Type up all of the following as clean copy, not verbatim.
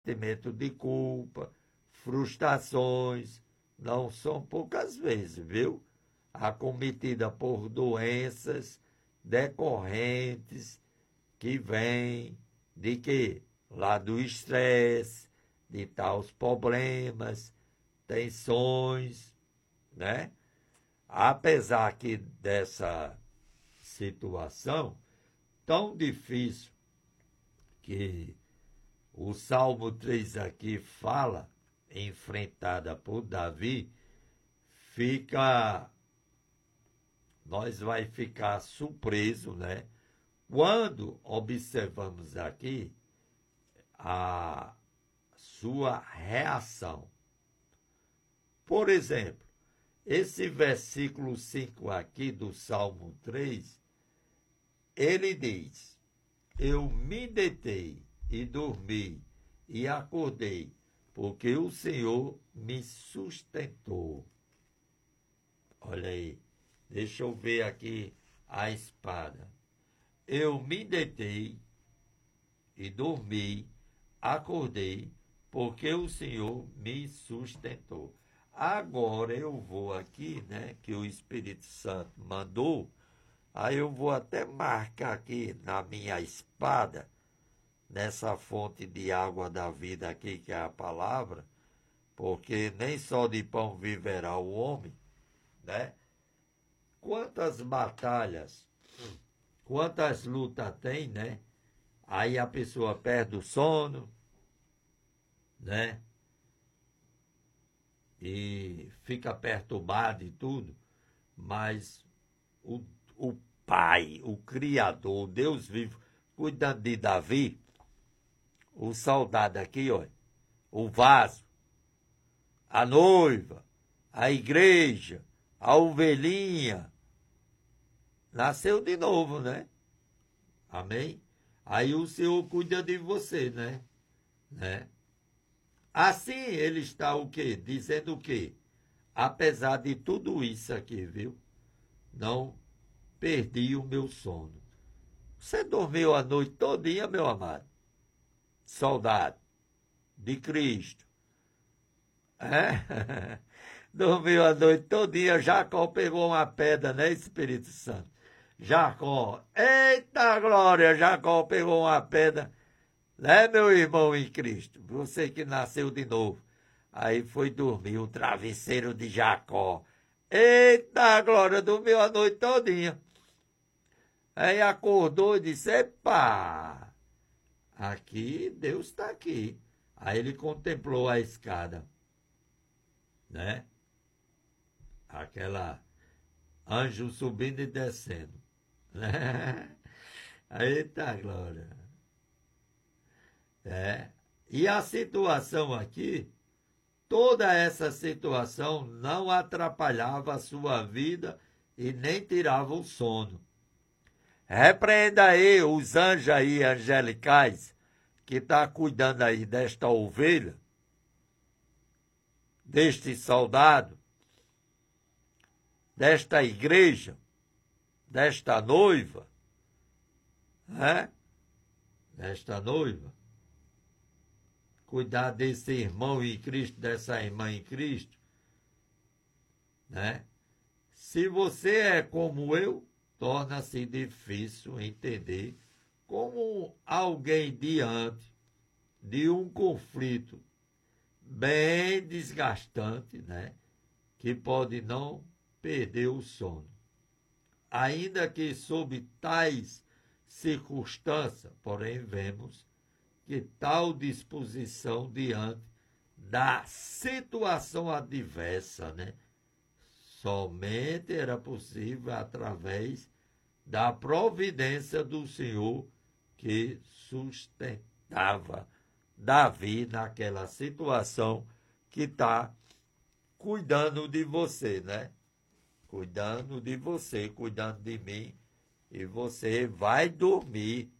sentimento de culpa, frustrações, não são poucas vezes, viu? Acometida por doenças decorrentes que vêm de quê? Lá do estresse, de tais problemas, tensões, né? Apesar que dessa situação tão difícil que o Salmo 3 aqui fala, enfrentada por Davi, nós vai ficar surpreso, né? Quando observamos aqui a sua reação. Por exemplo, esse versículo 5 aqui do Salmo 3, ele diz: eu me deitei e dormi e acordei, porque o Senhor me sustentou. Olha aí, deixa eu ver aqui a espada. Eu me deitei e dormi, acordei, porque o Senhor me sustentou. Agora eu vou aqui, né, que o Espírito Santo mandou, aí eu vou até marcar aqui na minha espada, nessa fonte de água da vida aqui, que é a palavra, porque nem só de pão viverá o homem, né? Quantas batalhas, quantas lutas tem, né? Aí a pessoa perde o sono, né? E fica perturbada e tudo, mas o Pai, o Criador, o Deus vivo, cuidando de Davi, o soldado aqui, ó, o vaso, a noiva, a igreja, a ovelhinha, nasceu de novo, né? Amém? Aí o Senhor cuida de você, né? Assim ele está o quê? Dizendo o quê? Apesar de tudo isso aqui, viu? Não perdi o meu sono. Você dormiu a noite todinha, meu amado? Soldado de Cristo. É? Dormiu a noite todinha, Jacó pegou uma pedra, né, Espírito Santo? Jacó, eita glória, Jacó pegou uma pedra, né, meu irmão em Cristo? Você que nasceu de novo. Aí foi dormir o travesseiro de Jacó. Eita glória, dormiu a noite todinha. Aí acordou e disse, epa, aqui, Deus está aqui. Aí ele contemplou a escada, né? Aquela anjo subindo e descendo, né? Eita glória. E a situação aqui, toda essa situação não atrapalhava a sua vida e nem tirava o sono. Repreenda aí os anjos aí angelicais que estão cuidando aí desta ovelha, deste soldado, desta igreja, desta noiva, né? Desta noiva. Cuidar desse irmão em Cristo, dessa irmã em Cristo, né? Se você é como eu, torna-se difícil entender como alguém diante de um conflito bem desgastante, né? Que pode não perder o sono. Ainda que sob tais circunstâncias, porém vemos que tal disposição diante da situação adversa, né? Somente era possível através da providência do Senhor que sustentava Davi naquela situação que está cuidando de você, né? Cuidando de você, cuidando de mim, e você vai dormir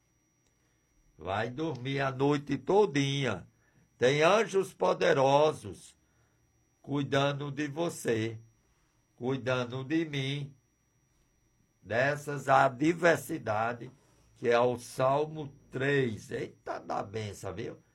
a noite todinha. Tem anjos poderosos cuidando de você, cuidando de mim, dessas adversidades, que é o Salmo 3. Eita da benção, viu?